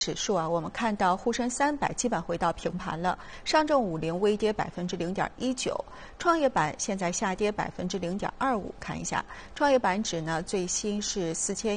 指数啊，我们看到沪深300基本回到平盘了，上证50微跌0.19%，创业板现在下跌0.25%。看一下创业板指呢，最新是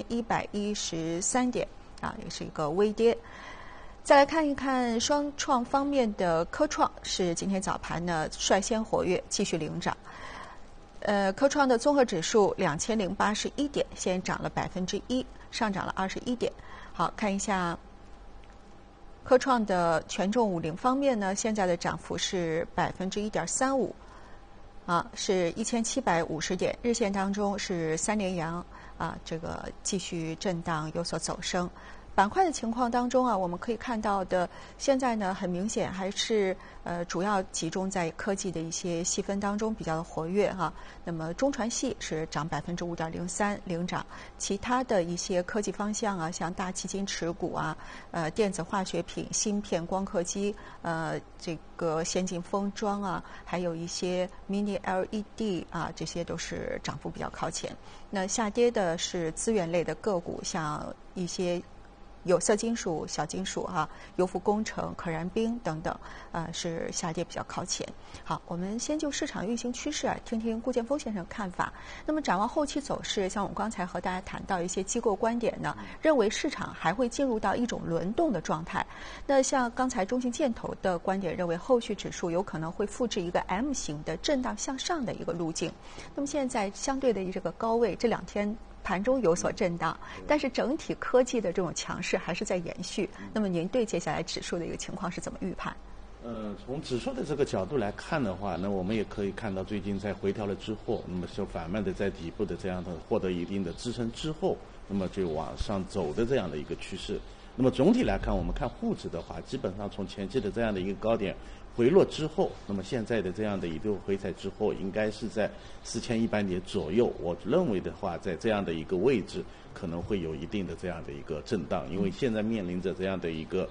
4113点啊，也是一个微跌。再来看一看双创方面的科创是今天早盘呢率先活跃，继续领涨。科创的综合指数2081点，先涨了1%，上涨了21点。好，看一下科创的权重50方面呢，现在的涨幅是1.35%，啊，是1750点，日线当中是3连阳啊，这个继续震荡有所走升。板块的情况当中啊，我们可以看到的，现在呢很明显还是主要集中在科技的一些细分当中比较的活跃哈。那么中传系是涨5.03%领涨，其他的一些科技方向啊，像大基金持股啊、电子化学品、芯片、光刻机、这个先进封装啊，还有一些 mini LED 啊，这些都是涨幅比较靠前。那下跌的是资源类的个股，像一些有色金属、小金属哈、油服工程、可燃冰等等，是下跌比较靠前。好，我们先就市场运行趋势听听顾建峰先生的看法。那么展望后期走势，像我们刚才和大家谈到一些机构观点呢，认为市场还会进入到一种轮动的状态。那像刚才中信建投的观点认为，后续指数有可能会复制一个 M 型的震荡向上的一个路径。那么现在相对的这个高位，这2天盘中有所震荡，但是整体科技的这种强势还是在延续。那么您对接下来指数的一个情况是怎么预判？ 从指数的这个角度来看的话，那我们也可以看到最近在回调了之后，那么就缓慢的在底部的这样的获得一定的支撑之后，那么就往上走的这样的一个趋势。那么总体来看，我们看沪指的话，基本上从前期的这样的一个高点回落之后，那么现在的这样的一个回踩之后，应该是在4100点左右。我认为的话，在这样的一个位置可能会有一定的这样的一个震荡，因为现在面临着这样的一个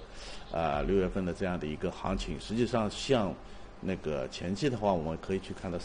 6月份的这样的一个行情。实际上像那个前期的话，我们可以去看到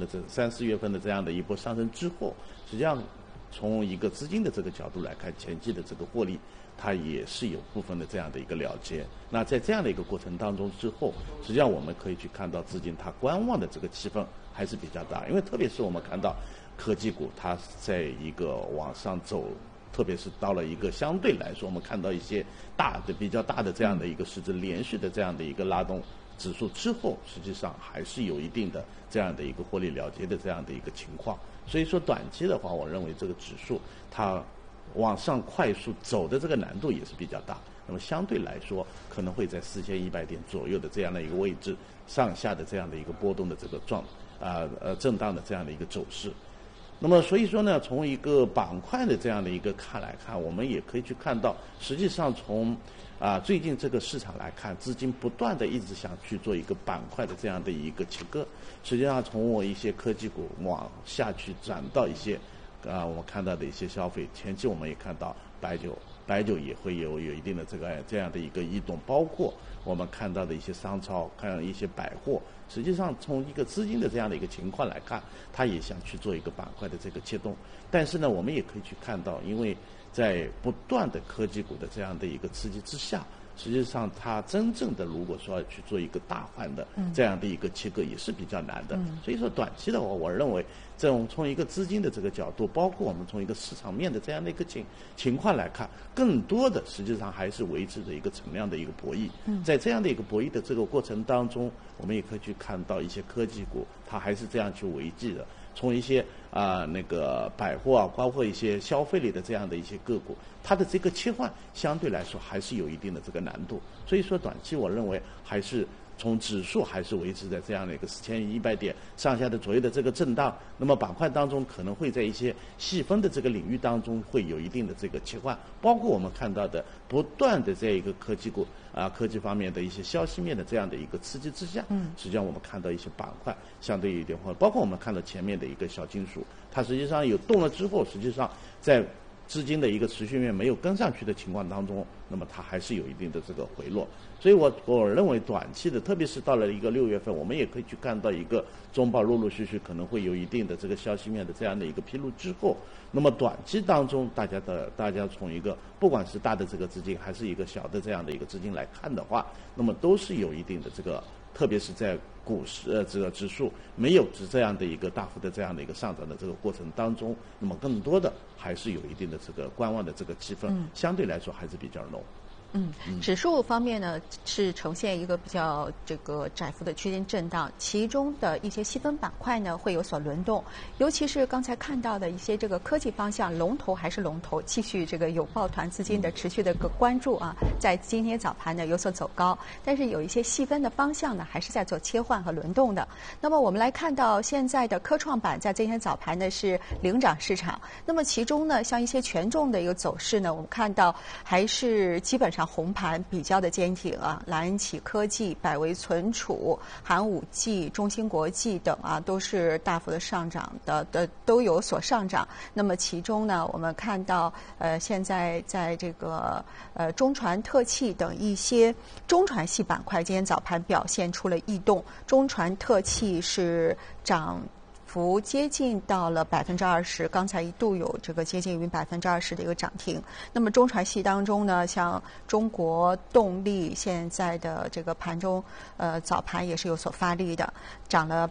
3、4月份的这样的一波上升之后，实际上从一个资金的这个角度来看，前期的这个获利它也是有部分的这样的一个了结。那在这样的一个过程当中之后，实际上我们可以去看到资金它观望的这个气氛还是比较大，因为特别是我们看到科技股它在一个往上走，特别是到了一个相对来说，我们看到一些比较大的这样的一个市值连续的这样的一个拉动指数之后，实际上还是有一定的这样的一个获利了结的这样的一个情况。所以说短期的话，我认为这个指数它往上快速走的这个难度也是比较大，那么相对来说可能会在4100点左右的这样的一个位置上下的这样的一个波动的这个震荡的这样的一个走势。那么所以说呢，从一个板块的这样的一个来看，我们也可以去看到，实际上从最近这个市场来看，资金不断的一直想去做一个板块的这样的一个切割。实际上从我一些科技股往下去转到一些我们看到的一些消费，前期我们也看到白酒也会有一定的这样的一个异动，包括我们看到的一些商超，看一些百货，实际上从一个资金的这样的一个情况来看，它也想去做一个板块的这个切动。但是呢，我们也可以去看到，因为在不断的科技股的这样的一个刺激之下，实际上它真正的如果说要去做一个大盘的这样的一个切割也是比较难的。所以说短期的话，我认为这种从一个资金的这个角度，包括我们从一个市场面的这样的一个情况来看，更多的实际上还是维持着一个存量的一个博弈。在这样的一个博弈的这个过程当中，我们也可以去看到一些科技股它还是这样去维系的。从一些那个百货啊，包括一些消费类的这样的一些个股，它的这个切换相对来说还是有一定的这个难度。所以说短期我认为还是从指数还是维持在这样的一个4100点上下的左右的这个震荡。那么板块当中可能会在一些细分的这个领域当中会有一定的这个切换，包括我们看到的不断的这一个科技股科技方面的一些消息面的这样的一个刺激之下，实际上我们看到一些板块相对一点或包括我们看到前面的一个小金属，它实际上有动了之后，实际上在资金的一个持续面没有跟上去的情况当中， 那么它还是有一定的这个回落。所以我认为短期的，特别是到了一个6月份，我们也可以去看到一个中报陆陆续续可能会有一定的这个消息面的这样的一个披露之后，那么短期当中大家从一个不管是大的这个资金还是一个小的这样的一个资金来看的话，那么都是有一定的这个，特别是在股市这个指数没有这样的一个大幅的这样的一个上涨的这个过程当中，那么更多的还是有一定的这个观望的这个气氛，相对来说还是比较浓。 指数方面呢是呈现一个比较这个窄幅的区间震荡，其中的一些细分板块呢会有所轮动，尤其是刚才看到的一些这个科技方向龙头还是龙头，继续这个有抱团资金的持续的个关注啊，在今天早盘呢有所走高，但是有一些细分的方向呢还是在做切换和轮动的。那么我们来看到现在的科创板在今天早盘呢是领涨市场，那么其中呢像一些权重的一个走势呢，我们看到还是基本上红盘比较的坚挺啊，蓝企科技、百威存储、寒武纪、中芯国际等啊，都是大幅的上涨的都有所上涨。那么其中呢，我们看到现在在这个中传特气等一些中传系板块，今天早盘表现出了异动，中传特气是涨幅接近到了20%，刚才一度有这个接近于20%的一个涨停。那么中传系当中呢，像中国动力现在的这个盘中早盘也是有所发力的，涨了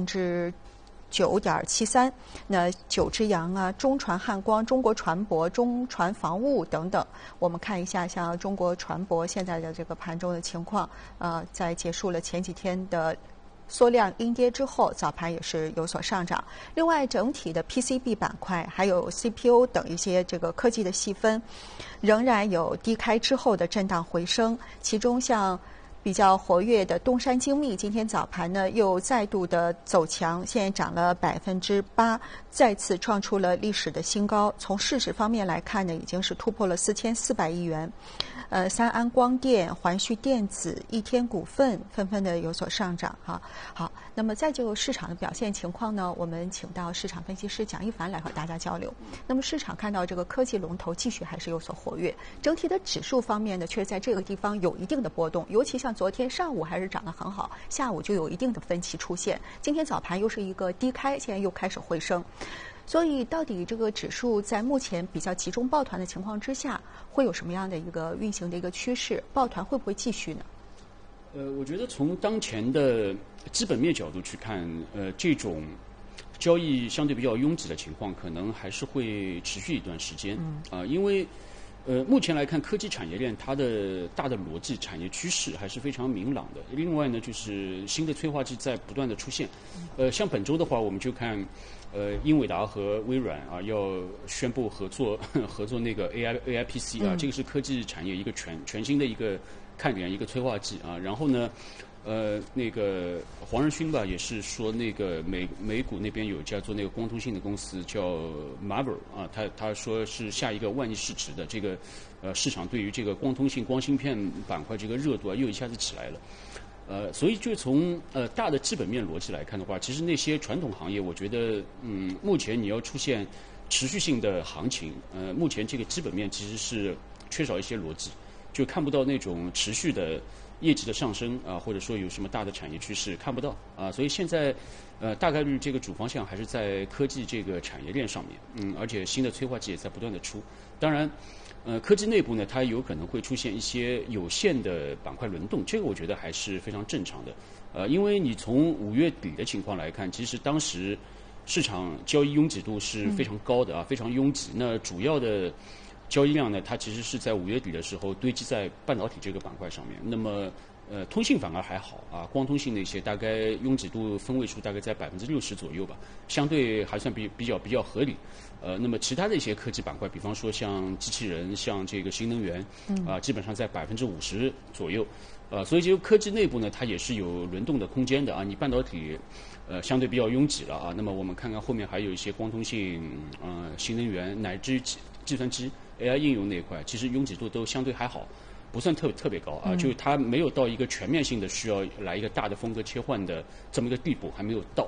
9.73%。那九只羊啊、中传汉光、中国船舶、中传防务等等，我们看一下像中国船舶现在的这个盘中的情况，在结束了前几天的缩量阴跌之后，早盘也是有所上涨。另外，整体的 PCB 板块还有 CPU 等一些这个科技的细分，仍然有低开之后的震荡回升。其中像比较活跃的东山精密，今天早盘呢又再度的走强，现在涨了8%，再次创出了历史的新高。从市值方面来看呢，已经是突破了4400亿元。三安光电、环旭电子、易天股份纷纷的有所上涨哈。好，那么再就市场的表现情况呢，我们请到市场分析师蒋一凡来和大家交流。那么市场看到这个科技龙头继续还是有所活跃，整体的指数方面呢，却在这个地方有一定的波动，尤其像昨天上午还是涨得很好，下午就有一定的分歧出现。今天早盘又是一个低开，现在又开始回升。所以，到底这个指数在目前比较集中抱团的情况之下，会有什么样的一个运行的一个趋势？抱团会不会继续呢？ 我觉得从当前的基本面角度去看，这种交易相对比较拥挤的情况，可能还是会持续一段时间。因为目前来看，科技产业链它的大的逻辑、产业趋势还是非常明朗的。另外呢，就是新的催化剂在不断的出现。像本周的话，我们就看英伟达和微软啊要宣布合作那个 AI PC 啊，这个是科技产业一个全新的一个看点，一个催化剂啊。然后呢，那个黄仁勋吧，也是说那个美股那边有一家做那个光通信的公司叫 Marvell 啊，他说是下一个万亿市值的这个市场对于这个光通信光芯片板块这个热度啊又一下子起来了。所以就从大的基本面逻辑来看的话，其实那些传统行业，我觉得目前你要出现持续性的行情，目前这个基本面其实是缺少一些逻辑，就看不到那种持续的业绩的上升啊，或者说有什么大的产业趋势看不到啊。所以现在大概率这个主方向还是在科技这个产业链上面，而且新的催化剂也在不断的出。当然科技内部呢，它有可能会出现一些有限的板块轮动，这个我觉得还是非常正常的。因为你从5月底的情况来看，其实当时市场交易拥挤度是非常高的啊，非常拥挤。那主要的交易量呢，它其实是在5月底的时候堆积在半导体这个板块上面。那么通信反而还好啊，光通信那些大概拥挤度分位数大概在60%左右吧，相对还算比较合理。那么其他的一些科技板块，比方说像机器人、像这个新能源，基本上在50%左右。所以这个科技内部呢，它也是有轮动的空间的啊。你半导体相对比较拥挤了啊，那么我们看看后面还有一些光通信、新能源乃至于计算机 AI 应用那一块，其实拥挤度都相对还好。不算特别高啊，就是它没有到一个全面性的需要来一个大的风格切换的这么一个地步，还没有到。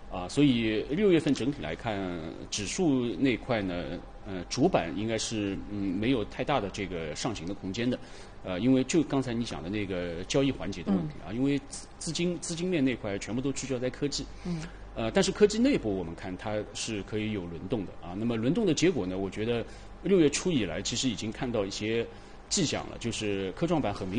所以6月份整体来看，指数那块呢，主板应该是没有太大的这个上行的空间的，因为就刚才你讲的那个交易环节的问题因为资金面那块全部都聚焦在科技，但是科技内部我们看它是可以有轮动的那么轮动的结果呢，我觉得6月初以来其实已经看到一些迹象了，就是科创板很明